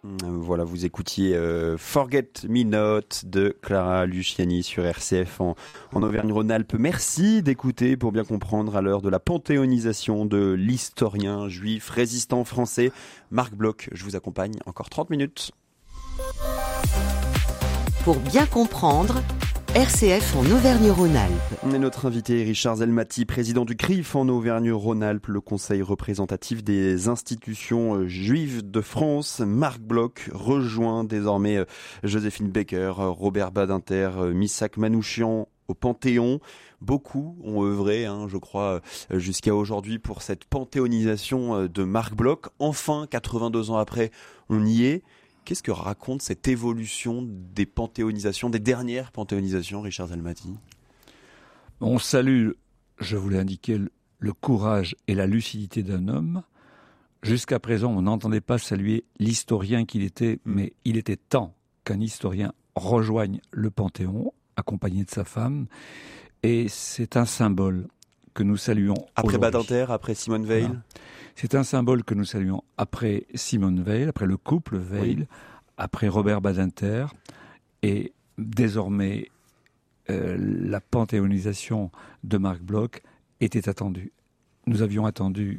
Voilà, vous écoutiez Forget Me Not de Clara Luciani sur RCF en Auvergne-Rhône-Alpes. Merci d'écouter pour bien comprendre à l'heure de la panthéonisation de l'historien juif résistant français Marc Bloch. Je vous accompagne encore 30 minutes. Pour bien comprendre, RCF en Auvergne-Rhône-Alpes. Et notre invité Richard Zelmati, président du CRIF en Auvergne-Rhône-Alpes, le conseil représentatif des institutions juives de France. Marc Bloch rejoint désormais Joséphine Baker, Robert Badinter, Missak Manouchian au Panthéon. Beaucoup ont œuvré, je crois, jusqu'à aujourd'hui pour cette panthéonisation de Marc Bloch. Enfin, 82 ans après, on y est. Qu'est-ce que raconte cette évolution des panthéonisations, des dernières panthéonisations, Richard Zelmati ? On salue, je vous l'ai indiqué, le courage et la lucidité d'un homme. Jusqu'à présent, on n'entendait pas saluer l'historien qu'il était, mais il était temps qu'un historien rejoigne le Panthéon, accompagné de sa femme. Et c'est un symbole que nous saluons après aujourd'hui. Badinter, après Simone Veil. Voilà. C'est un symbole que nous saluons après Simone Veil, après le couple Veil, oui. Après Robert Badinter, et désormais la panthéonisation de Marc Bloch était attendue. Nous avions attendu